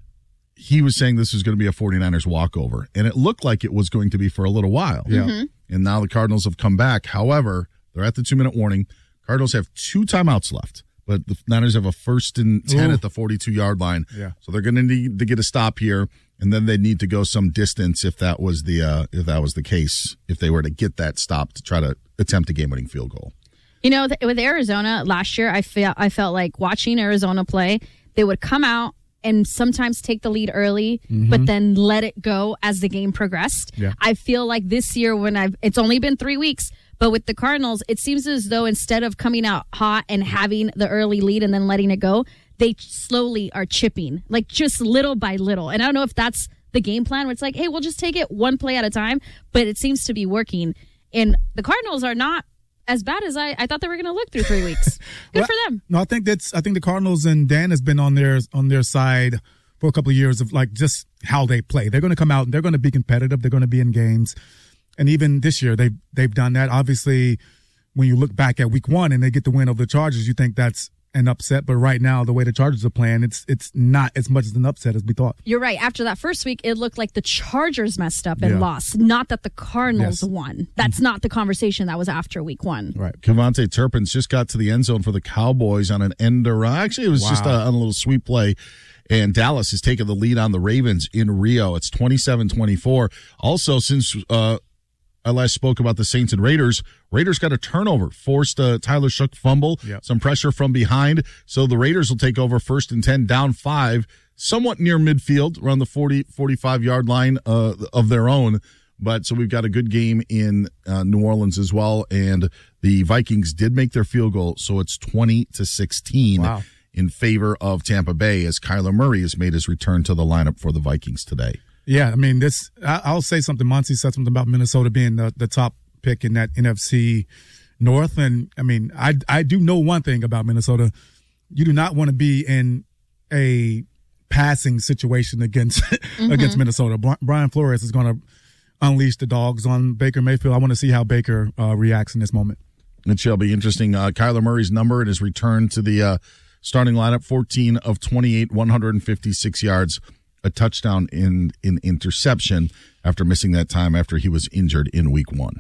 He was saying this was going to be a 49ers walkover, and it looked like it was going to be for a little while. Yeah. And now the Cardinals have come back. However, they're at the 2-minute warning. Cardinals have 2 timeouts left, but the Niners have a 1st and 10 at the 42-yard line. Yeah. So they're going to need to get a stop here, and then they need to go some distance if that was the case, if they were to get that stop to try to attempt a game-winning field goal. With Arizona last year, I felt like watching Arizona play, they would come out and sometimes take the lead early, but then let it go as the game progressed. Yeah. I feel like this year it's only been 3 weeks, but with the Cardinals, it seems as though instead of coming out hot and having the early lead and then letting it go, they slowly are chipping, like just little by little. And I don't know if that's the game plan where it's like, hey, we'll just take it one play at a time, but it seems to be working. And the Cardinals are not as bad as I thought they were going to look through 3 weeks. Good for them. No, I think the Cardinals and Dan has been on their side for a couple of years of like just how they play. They're going to come out and they're going to be competitive. They're going to be in games. And even this year, they've done that. Obviously, when you look back at week 1 and they get the win over the Chargers, you think that's an upset. But right now, the way the Chargers are playing, it's not as much as an upset as we thought. You're right. After that first week, it looked like the Chargers messed up and lost, not that the Cardinals won. That's not the conversation that was after week 1. Right. Kevontae Turpin's just got to the end zone for the Cowboys on an end around. Actually, it was just on a little sweep play. And Dallas has taken the lead on the Ravens in Rio. It's 27-24. Also, since I last spoke about the Saints and Raiders got a turnover, forced a Tyler Shough fumble, some pressure from behind. So the Raiders will take over 1st and 10, down 5, somewhat near midfield, around the 40-45-yard line of their own. But so we've got a good game in New Orleans as well. And the Vikings did make their field goal, so it's 20-16 in favor of Tampa Bay as Kyler Murray has made his return to the lineup for the Vikings today. Yeah, I mean, I'll say something. Monty said something about Minnesota being the top pick in that NFC North. And, I mean, I do know one thing about Minnesota. You do not want to be in a passing situation against Minnesota. Brian Flores is going to unleash the dogs on Baker Mayfield. I want to see how Baker reacts in this moment. It shall be interesting. Kyler Murray's number and his return to the starting lineup, 14 of 28, 156 yards. A touchdown in interception after missing that time after he was injured in week 1.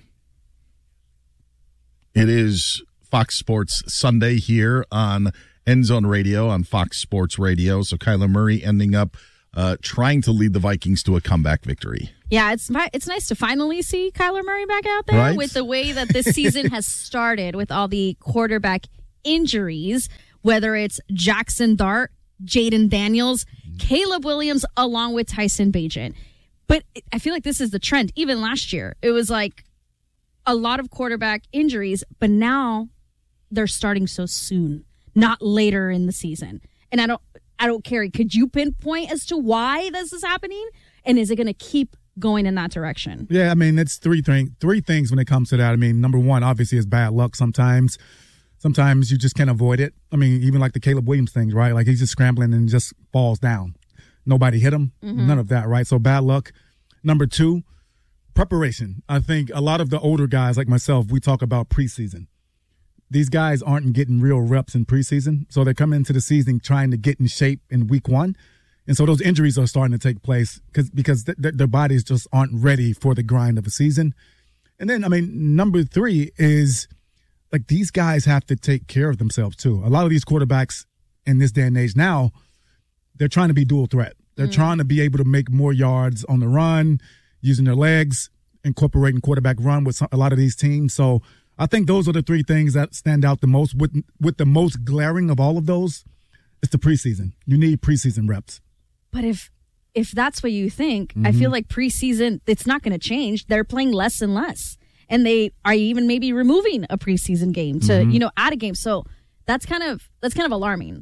It is Fox Sports Sunday here on End Zone Radio on Fox Sports Radio. So Kyler Murray ending up trying to lead the Vikings to a comeback victory. Yeah, it's nice to finally see Kyler Murray back out there with the way that this season has started with all the quarterback injuries, whether it's Jackson Dart, Jaden Daniels, Caleb Williams, along with Tyson Bagent. But I feel like this is the trend. Even last year, it was like a lot of quarterback injuries, but now they're starting so soon, not later in the season. And I don't care. Could you pinpoint as to why this is happening? And is it going to keep going in that direction? Yeah, I mean, it's three things when it comes to that. I mean, number one, obviously, is bad luck sometimes. Sometimes you just can't avoid it. I mean, even like the Caleb Williams thing, right? Like he's just scrambling and just falls down. Nobody hit him. Mm-hmm. None of that, right? So bad luck. Number two, preparation. I think a lot of the older guys like myself, we talk about preseason. These guys aren't getting real reps in preseason. So they come into the season trying to get in shape in week one. And so those injuries are starting to take place because their bodies just aren't ready for the grind of a season. And then, I mean, number three is like these guys have to take care of themselves too. A lot of these quarterbacks in this day and age now, they're trying to be dual threat. They're trying to be able to make more yards on the run, using their legs, incorporating quarterback run with a lot of these teams. So I think those are the three things that stand out the most. With the most glaring of all of those, it's the preseason. You need preseason reps. But if that's what you think, I feel like preseason, it's not going to change. They're playing less and less. And they are even maybe removing a preseason game to, add a game. So that's kind of alarming.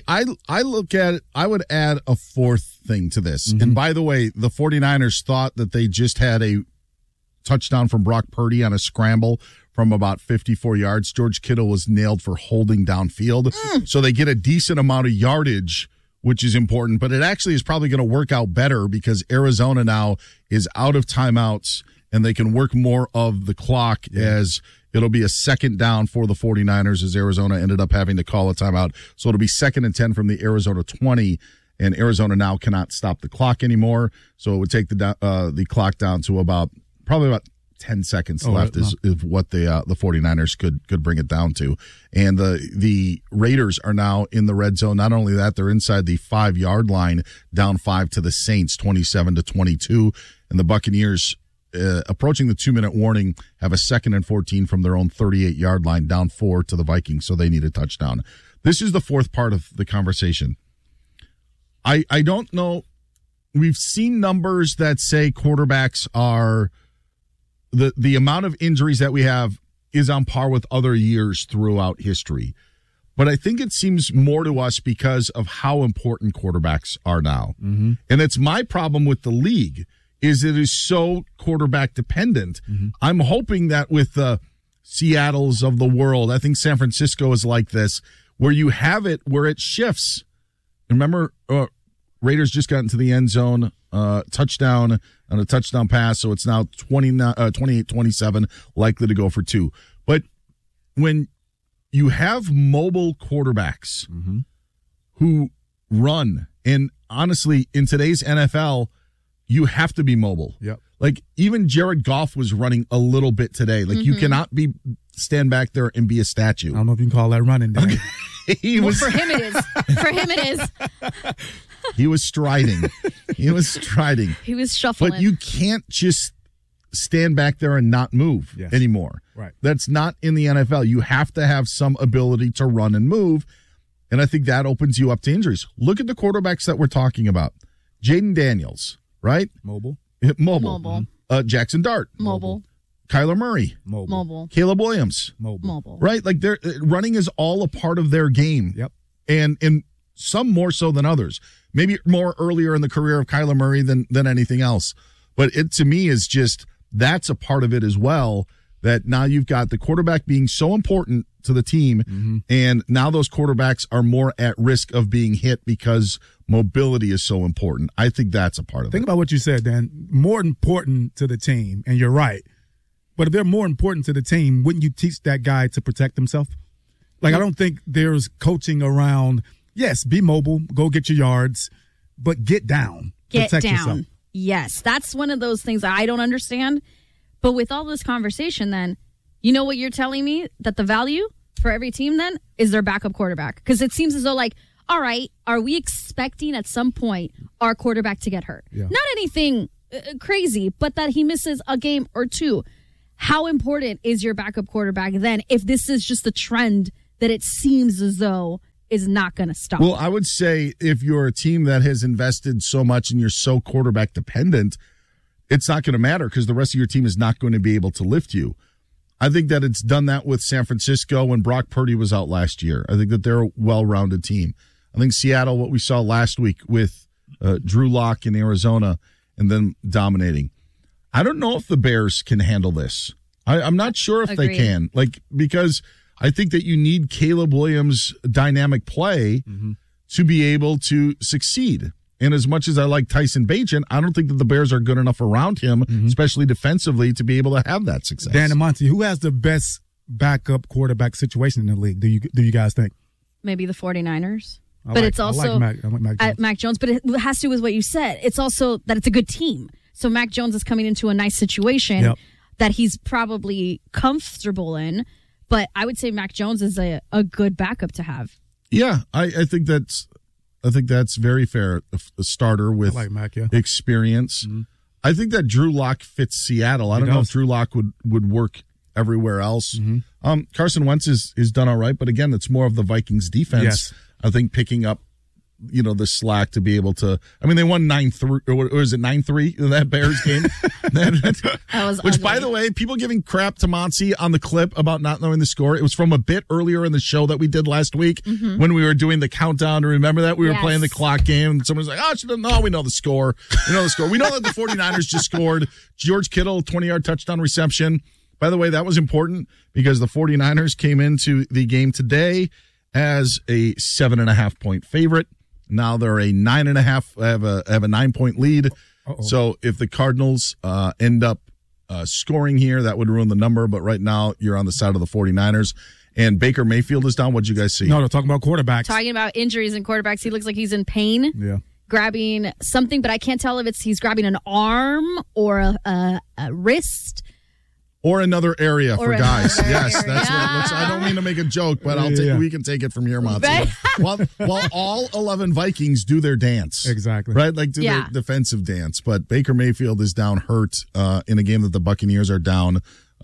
I look at it, I would add a fourth thing to this. And by the way, the 49ers thought that they just had a touchdown from Brock Purdy on a scramble from about 54 yards. George Kittle was nailed for holding downfield. So they get a decent amount of yardage, which is important. But it actually is probably going to work out better because Arizona now is out of timeouts and they can work more of the clock as it'll be a second down for the 49ers as Arizona ended up having to call a timeout. So it'll be 2nd and 10 from the Arizona 20, and Arizona now cannot stop the clock anymore. So it would take the clock down to probably about 10 seconds left is what the 49ers could bring it down to. And the Raiders are now in the red zone. Not only that, they're inside the 5-yard line, down 5 to the Saints, 27-22. And the Buccaneers, approaching the 2-minute warning, have a 2nd and 14 from their own 38-yard line, down 4 to the Vikings, so they need a touchdown. This is the fourth part of the conversation. I don't know. We've seen numbers that say quarterbacks are the amount of injuries that we have is on par with other years throughout history. But I think it seems more to us because of how important quarterbacks are now. And it's my problem with the league is it is so quarterback dependent. I'm hoping that with the Seattles of the world, I think San Francisco is like this, where you have it where it shifts. Remember, Raiders just got into the end zone, touchdown on a touchdown pass, so it's now 28-27, likely to go for 2. But when you have mobile quarterbacks who run, and honestly, in today's NFL, you have to be mobile. Yep. Like, even Jared Goff was running a little bit today. Like, you cannot stand back there and be a statue. I don't know if you can call that running. Okay. For him it is. For him it is. He was striding. He was shuffling. But you can't just stand back there and not move anymore. Right. That's not in the NFL. You have to have some ability to run and move. And I think that opens you up to injuries. Look at the quarterbacks that we're talking about. Jaden Daniels, right? Mobile. Jackson Dart. Mobile. Kyler Murray. Mobile. Caleb Williams. Mobile. Right? Like, running is all a part of their game. Yep. And some more so than others. Maybe more earlier in the career of Kyler Murray than anything else. But it, to me, is just, that's a part of it as well, that now you've got the quarterback being so important to the team, and now those quarterbacks are more at risk of being hit because mobility is so important. I think that's a part of it. Think about what you said, Dan. More important to the team, and you're right. But if they're more important to the team, wouldn't you teach that guy to protect himself? Like, I don't think there's coaching around, yes, be mobile, go get your yards, but get down. Protect yourself. Yes, that's one of those things that I don't understand. But with all this conversation, then, you know what you're telling me? That the value for every team, then, is their backup quarterback. Because it seems as though, like, all right, are we expecting at some point our quarterback to get hurt? Yeah. Not anything crazy, but that he misses a game or two. How important is your backup quarterback then if this is just a trend that it seems as though is not going to stop? Well, I would say if you're a team that has invested so much and you're so quarterback dependent, it's not going to matter because the rest of your team is not going to be able to lift you. I think that it's done that with San Francisco when Brock Purdy was out last year. I think that they're a well-rounded team. I think Seattle, what we saw last week with Drew Lock in Arizona and then dominating. I don't know if the Bears can handle this. I'm not sure if Agreed. they can. Because I think that you need Caleb Williams' dynamic play to be able to succeed. And as much as I like Tyson Bagent, I don't think that the Bears are good enough around him, especially defensively, to be able to have that success. Dan and Monty, who has the best backup quarterback situation in the league? Do you guys think? Maybe the 49ers. It's also Mac Jones. Mac Jones. But it has to do with what you said. It's also that it's a good team. So Mac Jones is coming into a nice situation that he's probably comfortable in. But I would say Mac Jones is a good backup to have. Yeah, I think that's very fair. A starter with Mac, experience. I think that Drew Lock fits Seattle. I don't know if Drew Lock would work everywhere else. Carson Wentz is done all right, but again, it's more of the Vikings defense. Yes. I think picking up, the slack to be able to. I mean, they won 9-3, or is it 9-3 in that Bears game? That was Which, ugly. by the way, people giving crap to Monty on the clip about not knowing the score. It was from a bit earlier in the show that we did last week when we were doing the countdown. Remember that? We were playing the clock game, and someone was like, "Oh, she doesn't know." We know the score. We know the score. We know that the 49ers just scored. George Kittle, 20-yard touchdown reception. By the way, that was important because the 49ers came into the game today as a 7.5-point favorite. Now they're a 9.5. Have a 9-point lead. So if the Cardinals end up scoring here, that would ruin the number. But right now you're on the side of the 49ers. And Baker Mayfield is down. What'd you guys see? No, they're talking about quarterbacks. Talking about injuries and quarterbacks, he looks like he's in pain. Yeah. Grabbing something, but I can't tell if he's grabbing an arm or a wrist. Or another area for guys. Yes, area. that's what it looks. I don't mean to make a joke, but we can take it from here, Monty. Right. While all 11 Vikings do their dance. Exactly. Right? Like do their defensive dance. But Baker Mayfield is down hurt in a game that the Buccaneers are down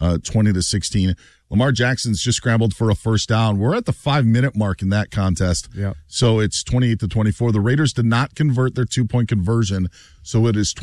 20-16. Lamar Jackson's just scrambled for a first down. We're at the 5-minute mark in that contest. Yeah. So it's 28-24. The Raiders did not convert their 2-point conversion. So it is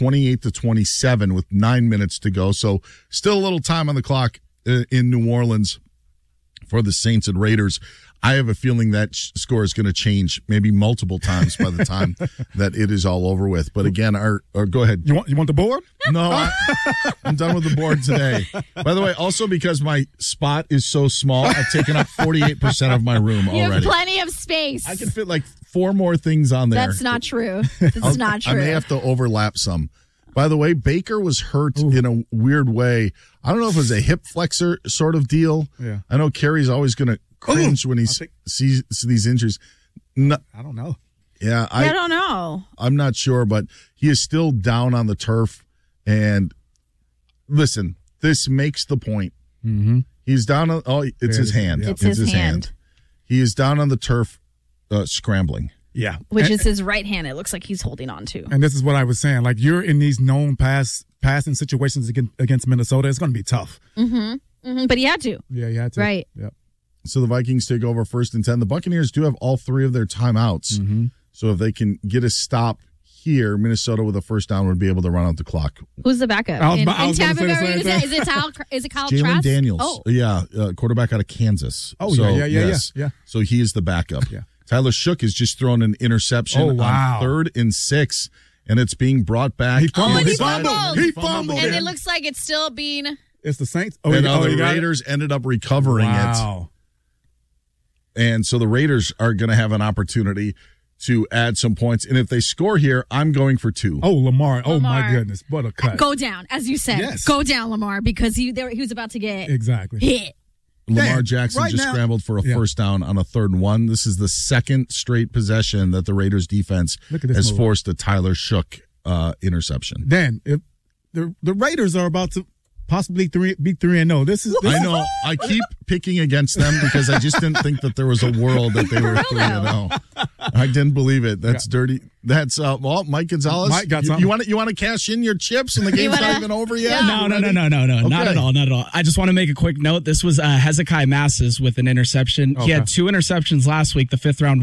28-27 with 9 minutes to go. So still a little time on the clock in New Orleans for the Saints and Raiders. I have a feeling that score is going to change maybe multiple times by the time that it is all over with. But again, go ahead. You want the board? No, I'm done with the board today. By the way, also because my spot is so small, I've taken up 48% of my room already. You have plenty of space. I can fit like 4 more things on there. That's not true. That's not true. I may have to overlap some. By the way, Baker was hurt in a weird way. I don't know if it was a hip flexor sort of deal. Yeah. I know Kerry's always going to cringe when he sees these injuries. No, I don't know. Yeah, I don't know. I'm not sure, but he is still down on the turf. And listen, this makes the point. Mm-hmm. He's down on. It's his hand. It's his hand. He is down on the turf, scrambling. Yeah, which is his right hand. It looks like he's holding on to. And this is what I was saying. Like you're in these known passing situations against Minnesota. It's going to be tough. But he had to. Yeah, he had to. Right. Yep. So the Vikings take over 1st and 10. The Buccaneers do have all 3 of their timeouts. So if they can get a stop here, Minnesota with a first down would be able to run out the clock. Who's the backup? I was Tampa gonna say Bay? the same thing. Is it Kyle Jalen Trask? Daniels. Oh. Yeah, quarterback out of Kansas. Oh, so, yeah. So he is the backup. Yeah. Tyler Shook has just thrown an interception on 3rd and 6, and it's being brought back. He fumbled. He fumbled. And it looks like it's still being... It's the Saints. The Raiders ended up recovering it. And so the Raiders are going to have an opportunity to add some points. And if they score here, I'm going for 2. Oh, Lamar. Oh, my goodness. What a cut. Go down, as you said. Yes. Go down, Lamar, because he was about to get hit. Lamar Jackson scrambled for a first down on a 3rd and 1. This is the 2nd straight possession that the Raiders defense has forced a Tyler Shook interception. Dan, if the Raiders are about to possibly be 3-0. This is I know. I keep picking against them because I just didn't think that there was a world that they were 3-0. I didn't believe it. That's dirty. That's Mike Gonzalez. Mike got something. You want to cash in your chips and the game's not even over yet? No. Not at all. I just want to make a quick note. This was Hezekiah Masses with an interception. He had 2 interceptions last week. The 5th round